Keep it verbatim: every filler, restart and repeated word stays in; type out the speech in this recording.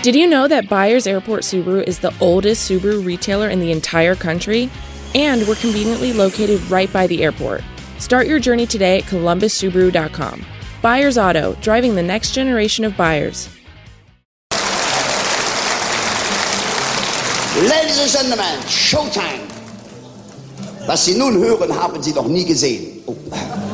Did you know that Byers Airport Subaru is the oldest Subaru retailer in the entire country? And we're conveniently located right by the airport. Start your journey today at columbus subaru dot com. Byers Auto, driving the next generation of buyers. Ladies and Gentlemen, Showtime! Was Sie nun hören, haben Sie noch nie gesehen. Oh.